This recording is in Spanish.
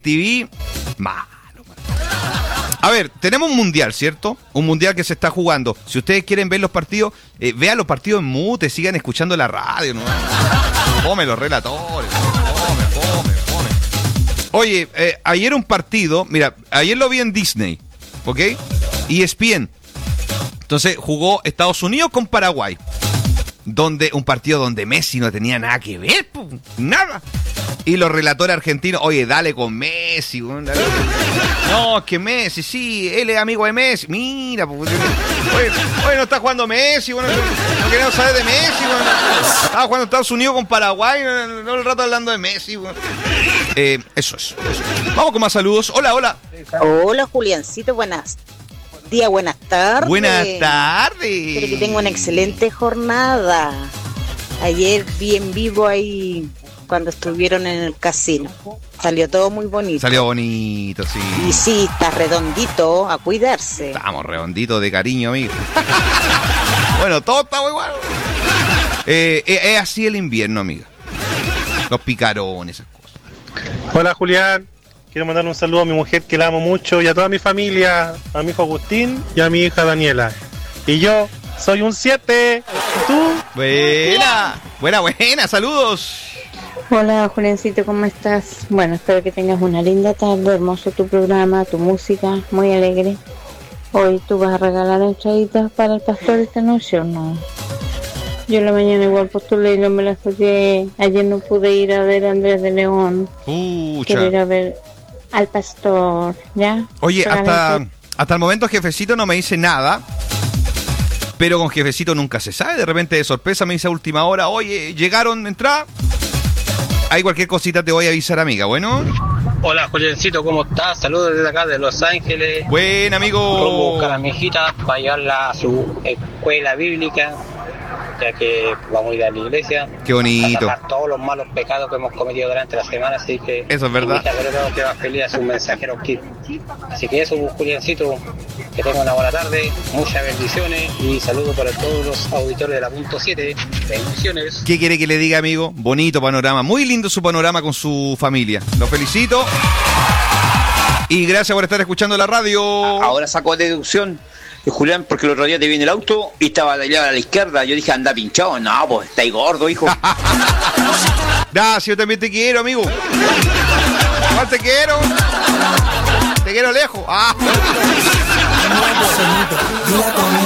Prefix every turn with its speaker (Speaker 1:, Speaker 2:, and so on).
Speaker 1: DirecTV, malo. A ver, tenemos un mundial, ¿cierto? Un mundial que se está jugando. Si ustedes quieren ver los partidos, vean los partidos en mute, sigan escuchando la radio, ¿no? Fome los relatores, fome. Oye, ayer un partido, mira, ayer lo vi en Disney, ¿ok? ESPN. Entonces jugó Estados Unidos con Paraguay. Un partido donde Messi no tenía nada que ver, nada. Y los relatores argentinos, oye, dale con Messi. Dale. No, es que Messi, sí, él es amigo de Messi. Mira, oye, no está jugando Messi, bueno, no queremos saber de Messi. Bueno. Estaba jugando Estados Unidos con Paraguay, no el rato hablando de Messi. Bueno. Eso es. Vamos con más saludos. Hola.
Speaker 2: Hola, Juliancito, buenas tardes.
Speaker 1: Buenas tardes.
Speaker 2: Espero que tenga una excelente jornada. Ayer vi en vivo ahí cuando estuvieron en el casino. Salió todo muy bonito.
Speaker 1: Salió bonito, sí.
Speaker 2: Y sí, está redondito, a cuidarse.
Speaker 1: Estamos redonditos de cariño, amigo. Bueno, todo está muy bueno. Es así el invierno, amiga. Los picarones, esas cosas.
Speaker 3: Hola, Julián. Quiero mandarle un saludo a mi mujer que la amo mucho y a toda mi familia, a mi hijo Agustín y a mi hija Daniela. Y yo soy un 7. ¿Y tú?
Speaker 1: Buena, saludos.
Speaker 4: Hola, Juliancito, ¿cómo estás? Bueno, espero que tengas una linda tarde, hermoso tu programa, tu música, muy alegre. Hoy tú vas a regalar entraditas para el pastor esta noche, ¿o no? Yo en la mañana igual postulé y no me las saqué. Ayer no pude ir a ver a Andrés de León. Quiero ir a ver al pastor, ¿ya?
Speaker 1: Oye, hasta el momento Jefecito no me dice nada, pero con Jefecito nunca se sabe. De repente de sorpresa me dice a última hora, oye, llegaron, entrada. Hay cualquier cosita te voy a avisar, amiga, ¿bueno?
Speaker 5: Hola, Juliancito, ¿cómo estás? Saludos desde acá de Los Ángeles.
Speaker 1: Buen amigo.
Speaker 5: Vamos a buscar a mi hijita para llevarla a su escuela bíblica, ya que vamos a ir a la iglesia.
Speaker 1: Qué bonito.
Speaker 5: Para sacar todos los malos pecados que hemos cometido durante la semana, así que...
Speaker 1: Eso es verdad.
Speaker 5: Creo que va feliz a su mensajero Kid. Así que eso, Juliancito, que tenga una buena tarde, muchas bendiciones y saludos para todos los auditores de la Punto 7. Bendiciones.
Speaker 1: ¿Qué quiere que le diga, amigo? Bonito panorama, muy lindo su panorama con su familia. Lo felicito. Y gracias por estar escuchando la radio.
Speaker 6: Ahora sacó deducción, Julián, porque el otro día te vi en el auto y estaba de allá a la izquierda. Yo dije, anda pinchado. No, pues está ahí gordo, hijo.
Speaker 1: Gracias, yo también te quiero, amigo. Igual te quiero. Te quiero lejos.